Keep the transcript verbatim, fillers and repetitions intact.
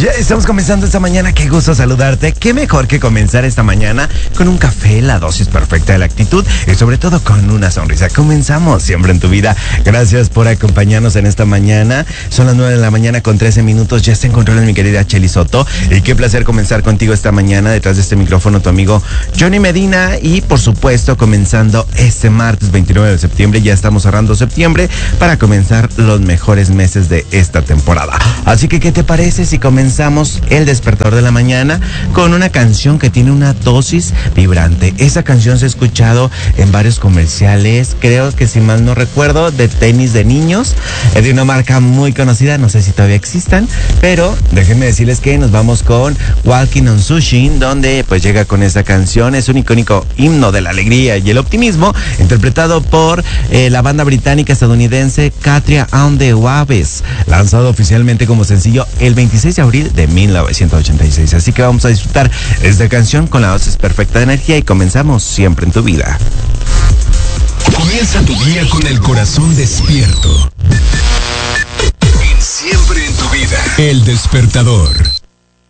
Ya estamos comenzando esta mañana, qué gusto saludarte. Qué mejor que comenzar esta mañana con un café, la dosis perfecta de la actitud y sobre todo con una sonrisa. Comenzamos siempre en tu vida. Gracias por acompañarnos en esta mañana. Son las nueve de la mañana con trece minutos. Ya está en control mi querida Cheli Soto. Y qué placer comenzar contigo esta mañana. Detrás de este micrófono tu amigo Johnny Medina. Y por supuesto comenzando este martes veintinueve de septiembre. Ya estamos cerrando septiembre para comenzar los mejores meses de esta temporada. Así que ¿qué te parece si comenzamos Comenzamos el despertador de la mañana con una canción que tiene una dosis vibrante? Esa canción se ha escuchado en varios comerciales, creo que si mal no recuerdo, de tenis de niños, es de una marca muy conocida, no sé si todavía existan, pero déjenme decirles que nos vamos con Walking on Sunshine, donde pues llega con esta canción. Es un icónico himno de la alegría y el optimismo, interpretado por eh, la banda británica estadounidense Katria and the Waves, lanzado oficialmente como sencillo el veintiséis de abril de mil novecientos ochenta y seis. Así que vamos a disfrutar esta canción con la dosis perfecta de energía y comenzamos siempre en tu vida. Comienza tu día con el corazón despierto. En Siempre en tu vida. El despertador.